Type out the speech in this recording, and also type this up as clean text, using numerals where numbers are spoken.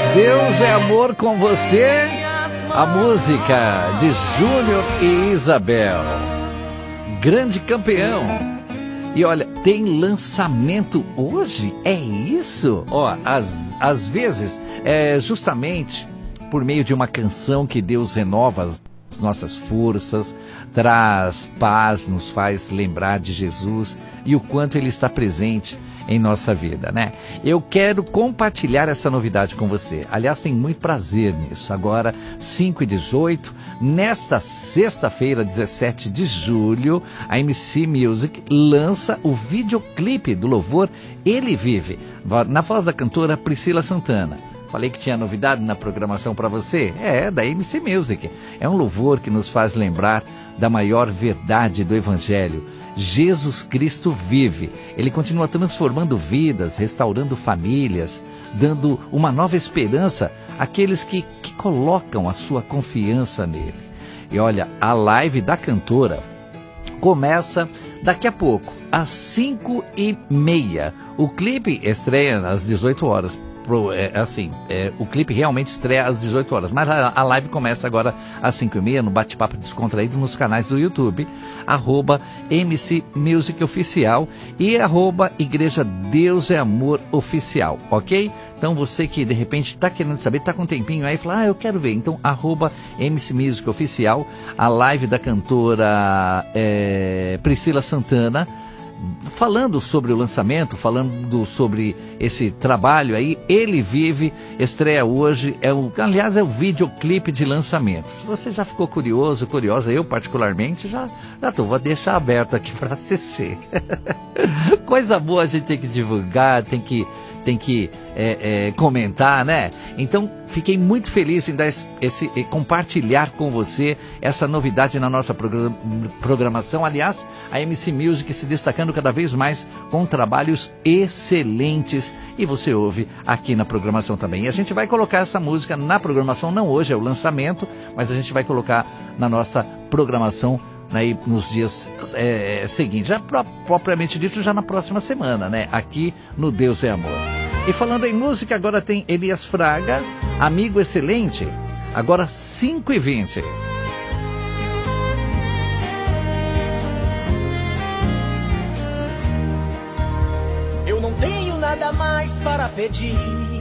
Deus é amor com você. A música de Júnior e Isabel. Grande campeão. E olha, tem lançamento hoje? É isso? Ó, às vezes, é justamente por meio de uma canção que Deus renova as nossas forças, traz paz, nos faz lembrar de Jesus e o quanto Ele está presente em nossa vida, né? Eu quero compartilhar essa novidade com você. Aliás, tem muito prazer nisso. Agora, 5h18, nesta sexta-feira, 17 de julho, a MC Music lança o videoclipe do louvor Ele Vive, na voz da cantora Priscila Santana. Falei que tinha novidade na programação para você? É, da MC Music. É um louvor que nos faz lembrar da maior verdade do Evangelho. Jesus Cristo vive. Ele continua transformando vidas, restaurando famílias, dando uma nova esperança àqueles que colocam a sua confiança nele. E olha, a live da cantora começa daqui a pouco, às 5h30. O clipe estreia às 18 horas. O clipe realmente estreia às 18 horas, mas a live começa agora às 5h30 no bate-papo descontraído nos canais do YouTube, @MC Music Oficial e @Igreja Deus é Amor Oficial, ok? Então você que de repente está querendo saber, está com um tempinho aí, fala, eu quero ver, então @MC Music Oficial, a live da cantora Priscila Santana, falando sobre o lançamento, falando sobre esse trabalho aí. Ele Vive, estreia hoje, aliás é o videoclipe de lançamento. Se você já ficou curiosa, eu particularmente vou deixar aberto aqui para assistir. Coisa boa a gente tem que divulgar, tem que comentar, né? Então, fiquei muito feliz em dar compartilhar com você essa novidade na nossa programação. Aliás, a MC Music se destacando cada vez mais com trabalhos excelentes e você ouve aqui na programação também. E a gente vai colocar essa música na programação, não hoje, é o lançamento, mas a gente vai colocar na nossa programação aí nos dias seguintes, já propriamente dito, já na próxima semana, né? Aqui no Deus é Amor. E falando em música, agora tem Elias Fraga, Amigo Excelente, agora 5h20. Eu não tenho nada mais para pedir.